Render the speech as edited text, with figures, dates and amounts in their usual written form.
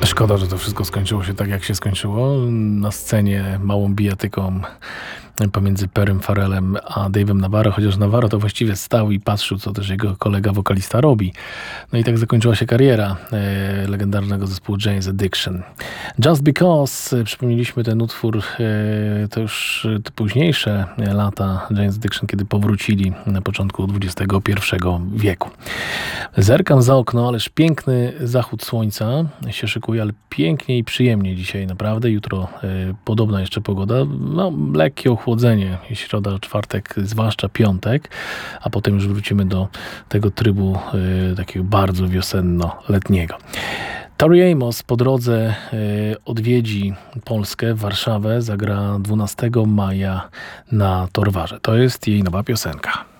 Szkoda, że to wszystko skończyło się tak, jak się skończyło. Na scenie małą bijatyką pomiędzy Perrym Farrellem a Dave'em Navarro, chociaż Navarro to właściwie stał i patrzył, co też jego kolega wokalista robi. No i tak zakończyła się kariera legendarnego zespołu Jane's Addiction. Just Because, przypomnieliśmy ten utwór, to już te późniejsze lata Jane's Addiction, kiedy powrócili na początku XXI wieku. Zerkam za okno, ależ piękny zachód słońca się szykuje, ale pięknie i przyjemnie dzisiaj naprawdę. Jutro podobna jeszcze pogoda, no lekkie ochłodzenie, środa, czwartek, zwłaszcza piątek, a potem już wrócimy do tego trybu takiego bardzo wiosenno-letniego. Tori Amos po drodze odwiedzi Polskę, Warszawę, zagra 12 maja na Torwarze. To jest jej nowa piosenka.